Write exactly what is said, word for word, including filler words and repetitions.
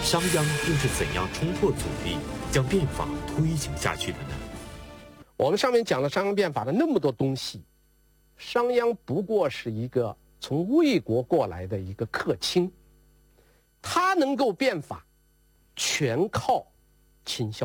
商鞅又是怎样冲破阻力，将变法推行下去的呢？ 我们上面讲了商鞅变法的那么多东西，商鞅不过是一个从魏国过来的一个客卿，他能够变法，全靠亲孝。